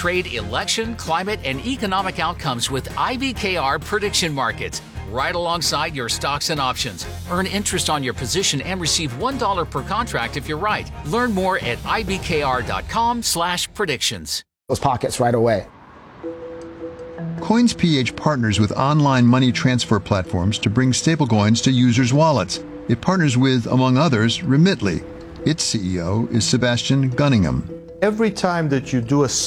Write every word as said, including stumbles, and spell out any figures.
trade election, climate, and economic outcomes with I B K R prediction markets, right alongside your stocks and options. Earn interest on your position and receive one dollar per contract if you're right. Learn more at I B K R dot com slash predictions. Those pockets right away. CoinsPH partners with online money transfer platforms to bring stablecoins to users' wallets. It partners with, among others, Remitly. Its C E O is Sebastian Gunningham. Every time that you do a